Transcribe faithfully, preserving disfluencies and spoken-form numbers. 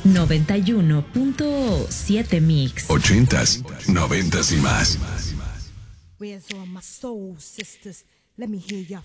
noventa y uno punto siete Mix. Ochentas, noventas y más. Where's all my soul sisters? Let me hear your